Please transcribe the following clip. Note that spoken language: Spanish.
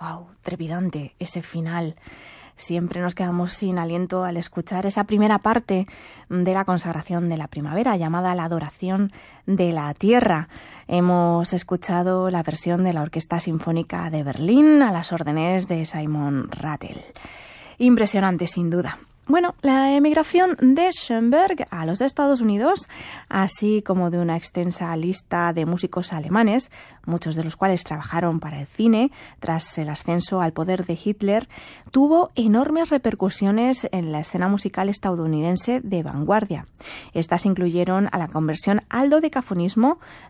¡Wow! Trepidante ese final. Siempre nos quedamos sin aliento al escuchar esa primera parte de la consagración de la primavera, llamada la adoración de la tierra. Hemos escuchado la versión de la Orquesta Sinfónica de Berlín a las órdenes de Simon Rattle. Impresionante, sin duda. Bueno, la emigración de Schoenberg a los Estados Unidos, así como de una extensa lista de músicos alemanes, muchos de los cuales trabajaron para el cine tras el ascenso al poder de Hitler, tuvo enormes repercusiones en la escena musical estadounidense de vanguardia. Estas incluyeron a la conversión al dodecafonismo